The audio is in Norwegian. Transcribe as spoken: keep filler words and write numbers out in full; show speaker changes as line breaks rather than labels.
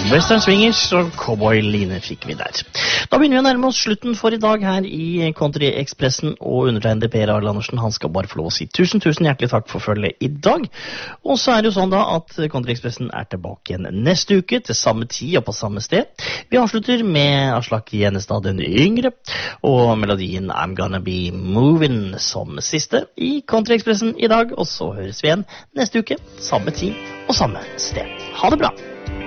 Western Swingers og Cowboy Line fikk vi der. Da begynner vi å nærme oss slutten for i dag her i Country Expressen, og undertegnede Per Arild Andersen, han skal bare få lov å si tusen, tusen hjertelig takk for følget i dag. Og så er det jo sånn da at Country Expressen er tilbake igjen neste uke til samme tid og på samme sted. Vi avslutter med Aslak Gjennestad den yngre, og melodien I'm Gonna Be Movin' som siste i Country Expressen i dag, og så høres vi igjen neste uke, samme tid og samme sted. Ha det bra!